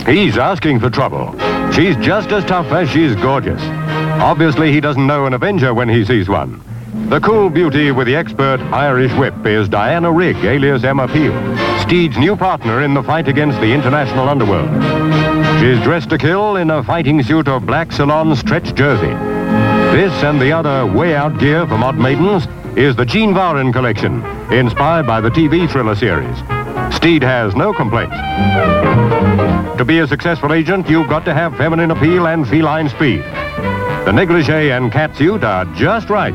He's asking for trouble. She's just as tough as she's gorgeous. Obviously, he doesn't know an Avenger when he sees one. The cool beauty with the expert Irish whip is Diana Rigg, alias Emma Peel, Steed's new partner in the fight against the international underworld. She's dressed to kill in a fighting suit of black salon stretch jersey. This and the other way-out gear for mod maidens is the Jean Varen collection, inspired by the TV thriller series. Steed has no complaints. To be a successful agent, you've got to have feminine appeal and feline speed. The negligee and catsuit are just right.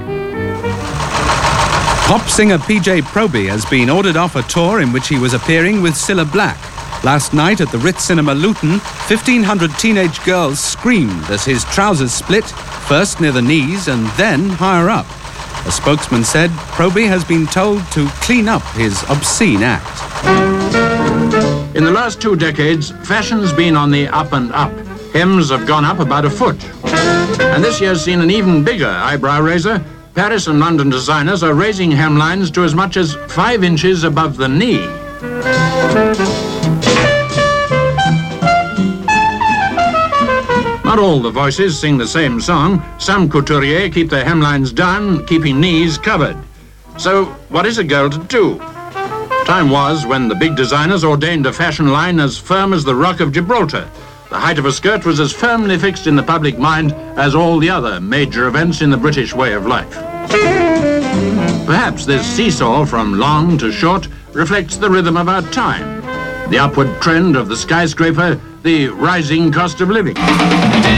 Pop singer PJ Proby has been ordered off a tour in which he was appearing with Cilla Black. Last night at the Ritz Cinema Luton, 1,500 teenage girls screamed as his trousers split, first near the knees and then higher up. A spokesman said Proby has been told to clean up his obscene act. In the last 2 decades, fashion's been on the up and up. Hems have gone up about a foot. And this year's seen an even bigger eyebrow raiser. Paris and London designers are raising hemlines to as much as 5 inches above the knee. Not all the voices sing the same song. Some couturiers keep their hemlines down, keeping knees covered. So what is a girl to do? Time was when the big designers ordained a fashion line as firm as the Rock of Gibraltar. The height of a skirt was as firmly fixed in the public mind as all the other major events in the British way of life. Perhaps this seesaw from long to short reflects the rhythm of our time, the upward trend of the skyscraper, the rising cost of living.